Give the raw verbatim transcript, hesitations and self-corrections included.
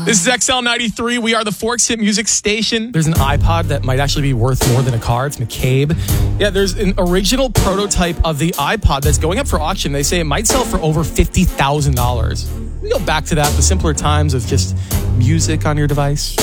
This is X L ninety-three. We are the Forks Hit Music Station. There's an iPod that might actually be worth more than a car. It's McCabe. Yeah, there's an original prototype of the iPod that's going up for auction. They say it might sell for over fifty thousand dollars. We go back to that, the simpler times of just music on your device.